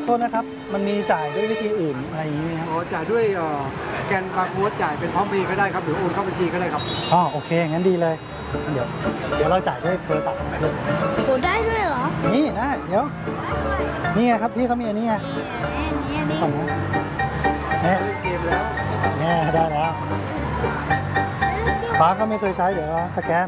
ทษนะครับมันมีจ่ายด้วยวิธีอื่นอะไรอย่างนี้ไหมครับอ๋อจ่ายด้วยสแกนบาร์โค้ดจ่ายเป็นพร้อมเพย์ก็ได้ครับหรือโอนเข้าบัญชีก็ได้ครับอ๋อโอเคงั้นดีเลยเดี๋ยวเราจ่ายด้วยโทรศัพท์เลยโอ้ได้ด้วยเหรอนี่ได้เดี๋ยวนี่ไงครับพี่เขามีอันนี้ไงก่อนนะเนี่ยเกมแล้วเนี่ยได้แล้วฟ้าก็ไม่เคยใช้เดี๋ยวสแกน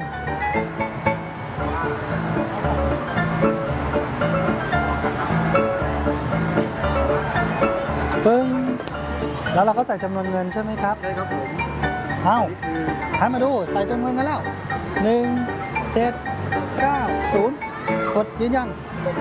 ปึ้งแล้วเราก็ใส่จำนวนเงินใช่ไหมครับใช่ครับผมเอ้าให้มาดูใส่จำนวนเงินแล้ว1 7 9 0กดยืนยัน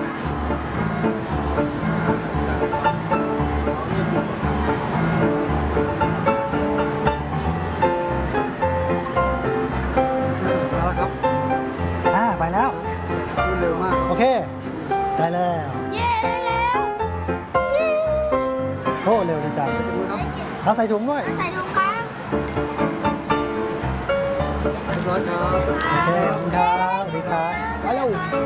ไปแล้วเร็วมากโอเคได้แล้วเย้ได้แล้วเย้โอ้เร็วจังเราใส่ถุงด้วยใส่ถุงครับเรียบร้อยครับโอเคขอบคุณครับสวัสดีครับไปเร็ว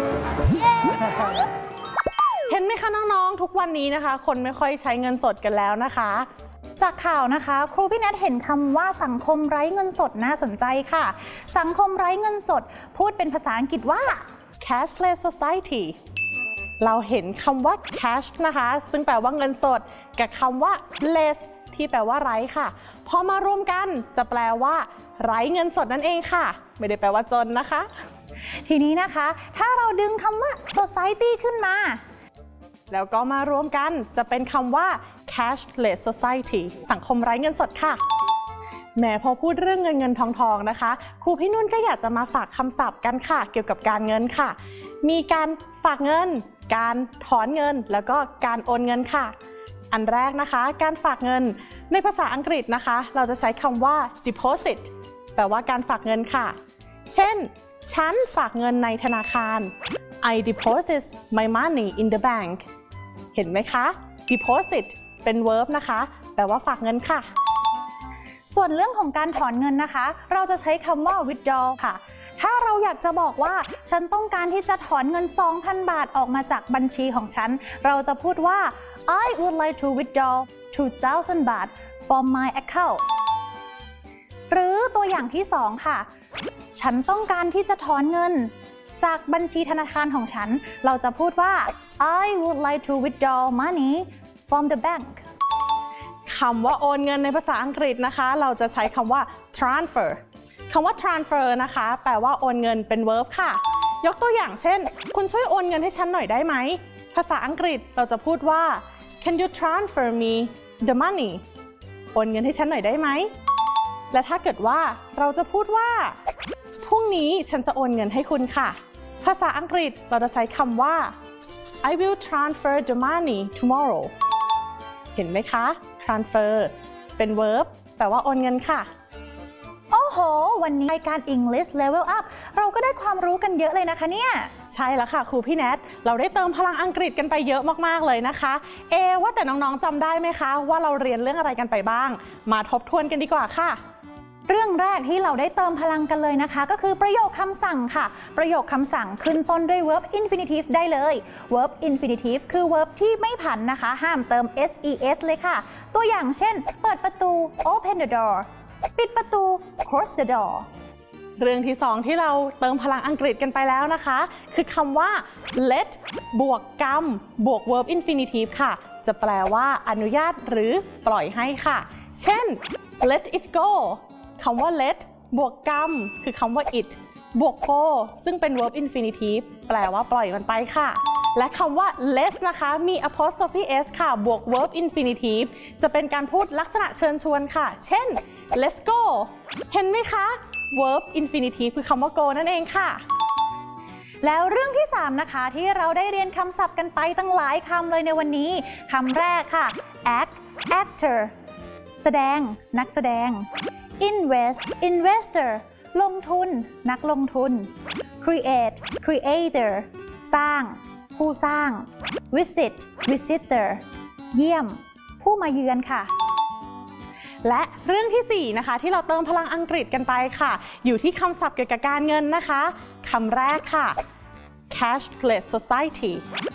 เห็นไหมคะน้องๆทุกวันนี้นะคะคนไม่ค่อยใช้เงินสดกันแล้วนะคะจากข่าวนะคะครูพี่แนทเห็นคำว่าสังคมไร้เงินสดน่าสนใจค่ะสังคมไร้เงินสดพูดเป็นภาษาอังกฤษว่า cashless society เราเห็นคำว่า cash นะคะซึ่งแปลว่าเงินสดกับคำว่า less ที่แปลว่าไร้ค่ะพอมารวมกันจะแปลว่าไร้เงินสดนั่นเองค่ะไม่ได้แปลว่าจนนะคะทีนี้นะคะถ้าเราดึงคำว่า society ขึ้นมาแล้วก็มารวมกันจะเป็นคำว่า cashless society สังคมไร้เงินสดค่ะแม้พอพูดเรื่องเงินทองนะคะครูพี่นุ่นก็อยากจะมาฝากคำศัพท์กันค่ะเกี่ยวกับการเงินค่ะมีการฝากเงินการถอนเงินแล้วก็การโอนเงินค่ะอันแรกนะคะการฝากเงินในภาษาอังกฤษนะคะเราจะใช้คำว่า deposit แปลว่าการฝากเงินค่ะเช่นฉันฝากเงินในธนาคาร I deposit my money in the bank เห็นไหมคะ deposit เป็น verb นะคะแปลว่าฝากเงินค่ะส่วนเรื่องของการถอนเงินนะคะเราจะใช้คำว่า withdraw ค่ะถ้าเราอยากจะบอกว่าฉันต้องการที่จะถอนเงิน 2,000 บาทออกมาจากบัญชีของฉันเราจะพูดว่า I would like to withdraw 2,000 บาท from my account หรือตัวอย่างที่2ค่ะฉันต้องการที่จะถอนเงินจากบัญชีธนาคารของฉันเราจะพูดว่า I would like to withdraw money from the bank คำว่าโอนเงินในภาษาอังกฤษนะคะเราจะใช้คำว่า transfer คำว่า transfer นะคะแปลว่าโอนเงินเป็น verb ค่ะยกตัวอย่างเช่นคุณช่วยโอนเงินให้ฉันหน่อยได้ไหมภาษาอังกฤษเราจะพูดว่า Can you transfer me the money โอนเงินให้ฉันหน่อยได้ไหมและถ้าเกิดว่าเราจะพูดว่าพรุ่งนี้ฉันจะโอนเงินให้คุณค่ะภาษาอังกฤษเราจะใช้คำว่า I will transfer the money tomorrow เห็นไหมคะ transfer เป็น verb แปลว่าโอนเงินค่ะโอ้โหวันนี้รายการ English Level Up เราก็ได้ความรู้กันเยอะเลยนะคะเนี่ยใช่แล้วค่ะครูพี่แนทเราได้เติมพลังอังกฤษกันไปเยอะมากๆเลยนะคะว่าแต่น้องๆจำได้ไหมคะว่าเราเรียนเรื่องอะไรกันไปบ้างมาทบทวนกันดีกว่าค่ะเรื่องแรกที่เราได้เติมพลังกันเลยนะคะก็คือประโยคคำสั่งค่ะประโยคคำสั่งขึ้นต้นด้วย verb infinitive ได้เลย verb infinitive คือ verb ที่ไม่ผันนะคะห้ามเติม ses เลยค่ะตัวอย่างเช่นเปิดประตู open the door ปิดประตู close the door เรื่องที่2ที่เราเติมพลังอังกฤษกันไปแล้วนะคะคือคำว่า let บวกกรรมบวก verb infinitive ค่ะจะแปลว่าอนุญาตหรือปล่อยให้ค่ะเช่น let it goคำว่า let บวกกรรมคือคำว่า it บวก go ซึ่งเป็น verb infinitive แปลว่าปล่อยมันไปค่ะและคำว่า let's นะคะมี apostrophe s ค่ะบวก verb infinitive จะเป็นการพูดลักษณะเชิญชวนค่ะเช่น let's go เห็นไหมคะ verb infinitive คือคำว่า go นั่นเองค่ะแล้วเรื่องที่3นะคะที่เราได้เรียนคำศัพท์กันไปตั้งหลายคำเลยในวันนี้คำแรกค่ะ act actor แสดงนักแสดงinvest investor ลงทุนนักลงทุน create creator สร้างผู้สร้าง visit visitor เยี่ยมผู้มาเยือนค่ะและเรื่องที่4นะคะที่เราเติมพลังอังกฤษกันไปค่ะอยู่ที่คำศัพท์เกี่ยวกับการเงินนะคะคำแรกค่ะ cashless society